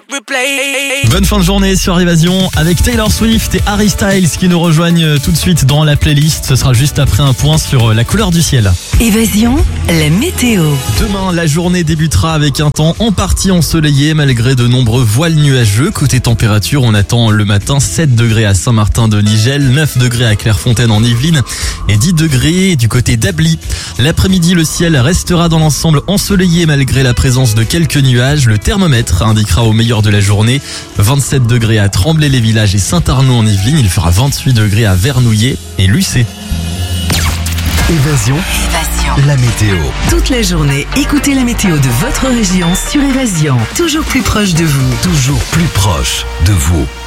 Bonne fin de journée sur Évasion avec Taylor Swift et Harry Styles qui nous rejoignent tout de suite dans la playlist. Ce sera juste après un point sur la couleur du ciel. Évasion, la météo. Demain, la journée débutera avec un temps en partie ensoleillé malgré de nombreux voiles nuageux. Côté température, on attend le matin 7 degrés à Saint-Martin-de-Nigel, 9 degrés à Clairefontaine en Yvelines et 10 degrés du côté d'Ably. L'après-midi, le ciel restera dans l'ensemble ensoleillé malgré la présence de quelques nuages. Le thermomètre indiquera au meilleur de la journée 27 degrés à Tremblay-les-Villages et Saint-Arnaud en Yvelines. Il fera 28 degrés à Vernouillet et Lucé. Évasion, la météo. Toute la journée, écoutez la météo de votre région sur Évasion. Toujours plus proche de vous. Toujours plus proche de vous.